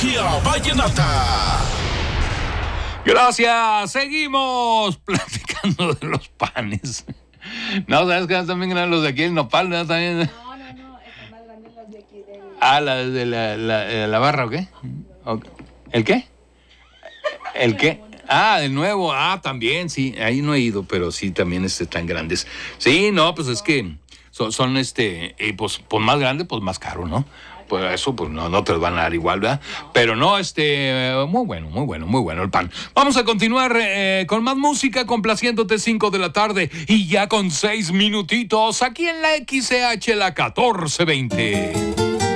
Antología Vallenata. Gracias, seguimos platicando de los panes. No, ¿sabes qué? También eran los de aquí, el nopal, ¿no? También. No, están más grandes los de aquí del... La de la barra, ¿o qué? ¿El qué? ¿El qué? Del nuevo, también, sí, ahí no he ido, pero sí, también están grandes. Sí, no, pues es que son pues más grande, pues más caro, ¿no? Pues eso, pues no te lo van a dar igual, ¿verdad? Pero no, muy bueno el pan. Vamos a continuar con más música, complaciéndote 5 de la tarde y ya con 6 minutitos aquí en la XCH, la 1420.